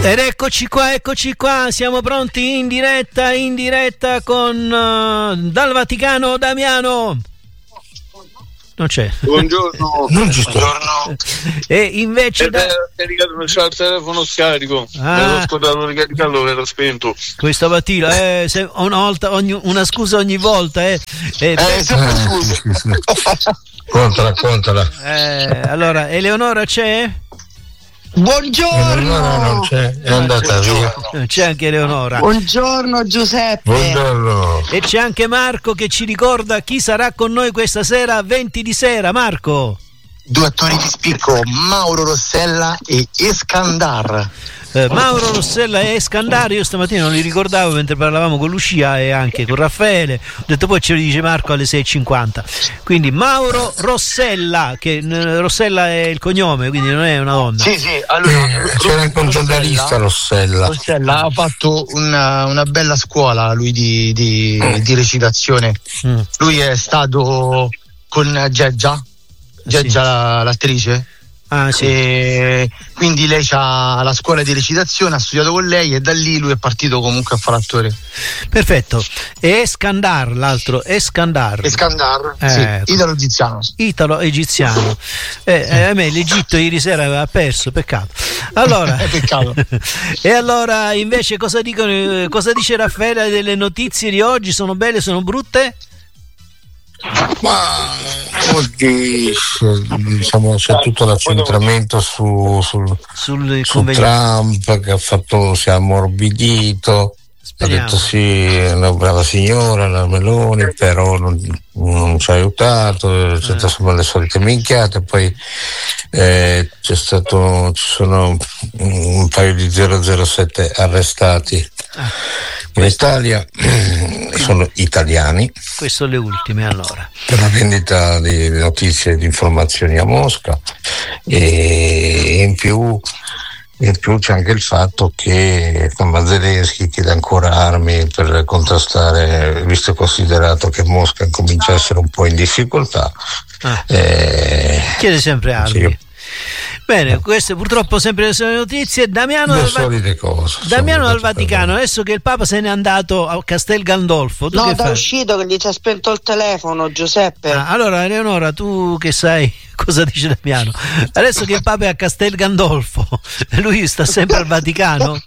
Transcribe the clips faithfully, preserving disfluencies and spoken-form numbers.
Ed eccoci qua, eccoci qua, siamo pronti in diretta, in diretta con uh, dal Vaticano Damiano. Non c'è. Buongiorno. Non ci sto. Buongiorno. E invece Eh, da... caricato, c'ho il telefono scarico. Ah. Me l'ho scordato ricaricarlo, l'ero spento. questa mattina eh, se, una, volta, ogni, una scusa ogni volta eh. Eh, Eh, sempre scusa. Contala, contala. eh, allora Eleonora c'è? Buongiorno. No, non c'è, è andata via. C'è anche Eleonora. Buongiorno Giuseppe. Buongiorno. E c'è anche Marco che ci ricorda chi sarà con noi questa sera a venti di sera. Marco. Due attori di spicco, Mauro Rossella e Eskandar. Eh, Mauro Rossella e Eskandar, io stamattina non li ricordavo mentre parlavamo con Lucia e anche con Raffaele. Ho detto poi ce lo dice Marco alle sei e cinquanta. Quindi Mauro Rossella, che eh, Rossella è il cognome, quindi non è una donna. Sì, sì, allora Eh, c'era anche un giornalista, Rossella. Rossella ha fatto una, una bella scuola lui di, di, di recitazione. Mm. Lui è stato con Geggia, Geggia la- l'attrice. Ah sì. E quindi lei ha la scuola di recitazione, ha studiato con lei e da lì lui è partito comunque a fare attore. Perfetto. E Eskandar, l'altro Eskandar. Eskandar, Eh, sì, ecco. italo-egiziano. Italo-egiziano. Eh, eh, a me l'Egitto ieri sera aveva perso, peccato. Allora, Peccato. e allora invece cosa dicono, eh, cosa dice Raffaele delle notizie di oggi? Sono belle, sono brutte? Ma oggi diciamo, c'è tutto l'accentramento su, sul, Sul su convegno. Trump che ha fatto, si è ammorbidito. Ha Speriamo. detto sì, è una brava signora, la Meloni, però non, non ci ha aiutato, c'è Eh. stato le solite minchiate, poi eh, c'è stato, ci sono un paio di zero zero sette arrestati Ah, in Italia, sono italiani, queste sono le ultime allora. per la vendita di notizie e di informazioni a Mosca, e in più in più c'è anche il fatto che Zelensky chiede ancora armi per contrastare, visto e considerato che Mosca comincia a essere un po' in difficoltà. Ah. eh, Chiede sempre armi. Sì. Bene, queste purtroppo sempre le solite notizie. Damiano le dal, Va- solite cose. Damiano sono dal Vaticano, adesso che il Papa se n'è andato a Castel Gandolfo, tu No, che da fai? uscito che gli si è spento il telefono, Giuseppe. Ah, allora Eleonora, tu che sai cosa dice Damiano? Adesso che il Papa è a Castel Gandolfo, lui sta sempre al Vaticano?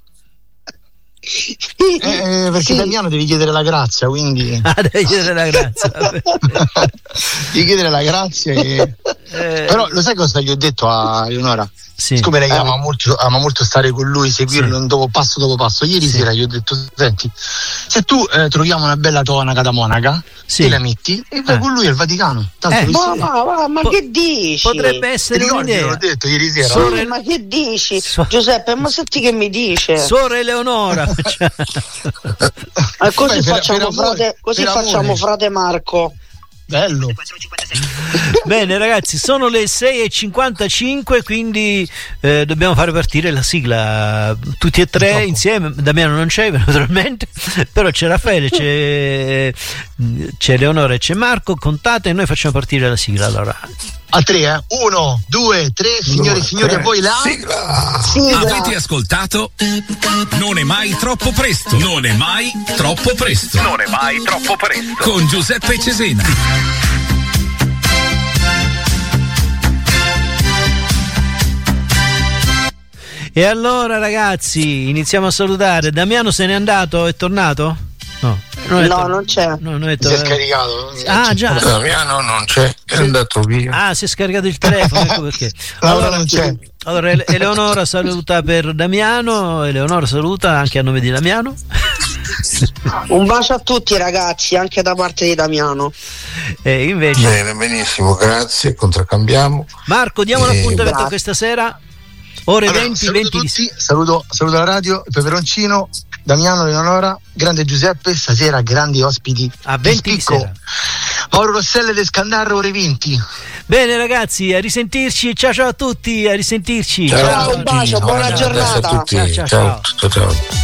Eh, perché Sì. Damiano devi chiedere la grazia, quindi Ah, devi chiedere la grazia. vabbè. devi chiedere la grazia e... Eh, Però lo sai cosa gli ho detto a Eleonora? sì. Siccome lei Eh. ama molto, ama molto stare con lui, seguirlo Sì. dopo, passo dopo passo, ieri Sì. sera gli ho detto: senti, se tu eh, troviamo una bella tonaca da monaca, Sì. te la metti e vai Eh. con lui al Vaticano. Tanto Eh. lui Ma, sa- ma, ma, ma Po- che dici? Potrebbe Ti essere ricordi, un'idea. l'ho detto ieri sera. Solo- Sì, ma che dici? So- Giuseppe, ma senti che mi dice? Sora Eleonora. Cioè, Ah, così Beh, per- facciamo, per amore, frate, così per facciamo amore. frate Marco. Bello. Bene ragazzi, sono le sei e cinquantacinque, quindi eh, dobbiamo fare partire la sigla tutti e tre Purtroppo. insieme. Damiano non c'è naturalmente, però c'è Raffaele, c'è, c'è Eleonora e c'è Marco. Contate e noi facciamo partire la sigla. Allora, A tre, eh? Uno, due, tre, signori e signori, a voi la. Sigla! Sigla. Avete ascoltato? Non è mai troppo presto. Non è mai troppo presto. Non è mai troppo presto. Con Giuseppe Cesena. e allora ragazzi, iniziamo a salutare. Damiano se n'è andato, è tornato? No, non è No, tor- non c'è. no, non è Si è tor- scaricato. Ah già. Damiano non c'è, è andato via. Ah, si è scaricato il telefono, ecco perché. Allora non c'è. Allora, Ele- Eleonora saluta per Damiano, Eleonora saluta anche a nome di Damiano. Un bacio a tutti ragazzi, anche da parte di Damiano. E invece, Bene, benissimo, grazie, contraccambiamo. Marco, diamo Eh, l'appuntamento grazie. questa sera, ore Allora, venti, saluto venti di tutti, saluto, saluto la radio, il Peperoncino, Damiano, Eleonora, grande Giuseppe, stasera grandi ospiti. a venti di spicco. sera. Mauro Rossella ed Eskandar, ore venti. Bene ragazzi, a risentirci, ciao ciao a tutti, a risentirci. Ciao, un bacio, buona Ciao, giornata. a tutti. Ciao, ciao, ciao, ciao, ciao.